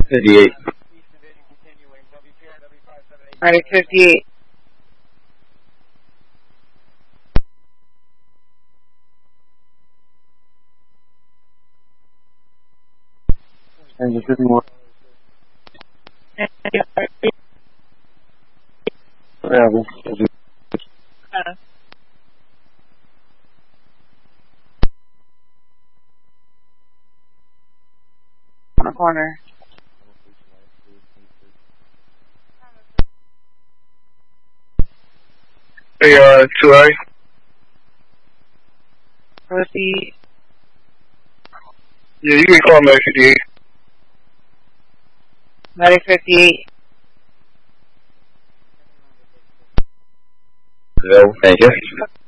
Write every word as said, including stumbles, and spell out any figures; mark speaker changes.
Speaker 1: fifty-eight.
Speaker 2: Medic fifty-eight.
Speaker 1: And the fifty-one. Yeah, we'll do.
Speaker 2: Uh, on the corner.
Speaker 3: Hey, uh, two A.
Speaker 2: Proceed.
Speaker 3: Yeah, you can call me fifty-eight.
Speaker 2: Medic fifty-eight.
Speaker 1: No, thank you.